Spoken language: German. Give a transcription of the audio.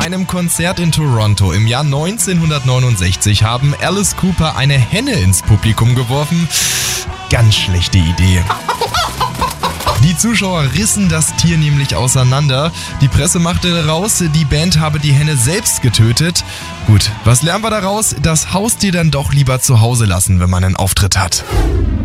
einem Konzert in Toronto im Jahr 1969 haben Alice Cooper eine Henne ins Publikum geworfen. Ganz schlechte Idee. Die Zuschauer rissen das Tier nämlich auseinander. Die Presse machte raus, die Band habe die Henne selbst getötet. Gut, was lernen wir daraus? Das Haustier dann doch lieber zu Hause lassen, wenn man einen Auftritt hat.